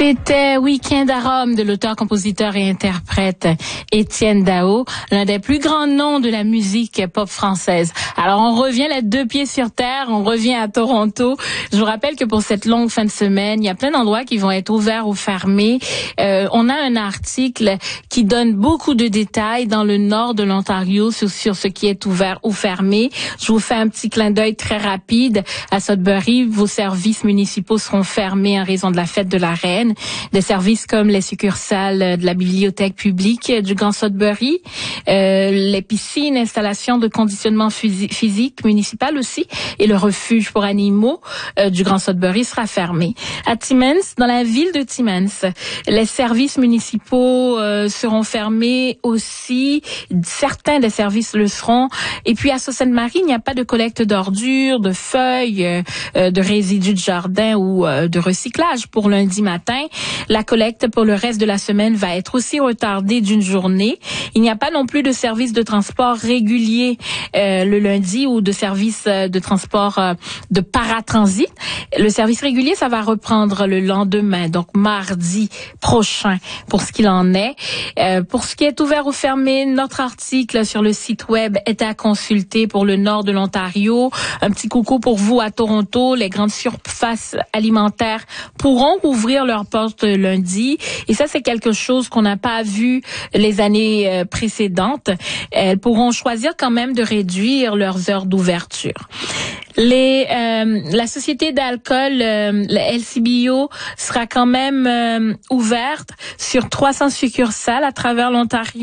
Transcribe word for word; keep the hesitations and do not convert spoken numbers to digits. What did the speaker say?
C'était Week-end à Rome de l'auteur, compositeur et interprète Étienne Dao, l'un des plus grands noms de la musique pop française. Alors on revient là deux pieds sur terre, on revient à Toronto. Je vous rappelle que pour cette longue fin de semaine, il y a plein d'endroits qui vont être ouverts ou fermés. Euh, on a un article qui donne beaucoup de détails dans le nord de l'Ontario sur, sur ce qui est ouvert ou fermé. Je vous fais un petit clin d'œil très rapide. À Sudbury, vos services municipaux seront fermés en raison de la fête de la Reine. Des services comme les succursales de la bibliothèque publique du Grand Sudbury, euh, les piscines, installations de conditionnement physique municipal aussi, et le refuge pour animaux euh, du Grand Sudbury sera fermé. À Timmins, dans la ville de Timmins, les services municipaux euh, seront fermés aussi. Certains des services le seront. Et puis à Sault-Sainte-Marie, il n'y a pas de collecte d'ordures, de feuilles, euh, de résidus de jardin ou euh, de recyclage pour lundi matin. La collecte pour le reste de la semaine va être aussi retardée d'une journée. Il n'y a pas non plus de service de transport régulier euh, le lundi ou de service de transport euh, de paratransit. Le service régulier, ça va reprendre le lendemain, donc mardi prochain, pour ce qu'il en est. Euh, pour ce qui est ouvert ou fermé, notre article sur le site web est à consulter pour le nord de l'Ontario. Un petit coucou pour vous à Toronto. Les grandes surfaces alimentaires pourront ouvrir leurs portes lundi. Et ça, c'est quelque chose qu'on n'a pas vu les années précédentes. Elles pourront choisir quand même de réduire leurs heures d'ouverture. Les, euh, la société d'alcool, euh, la L C B O, sera quand même euh, ouverte sur trois cents succursales à travers l'Ontario.